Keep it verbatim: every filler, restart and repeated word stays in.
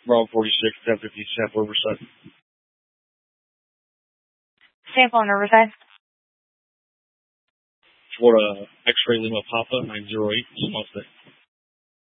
Bravo forty-six, ten fifty, Sample Riverside. Sample in Riverside. Florida X-Ray Lima Papa, nine zero eight, Small State.